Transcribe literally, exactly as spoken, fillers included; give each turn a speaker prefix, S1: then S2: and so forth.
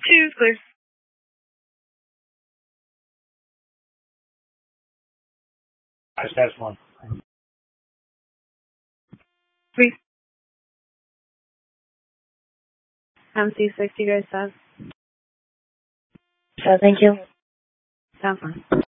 S1: Two, clear.
S2: Just test one.
S1: Three. M C six, you guys have.
S3: So thank you.
S1: Sounds fine.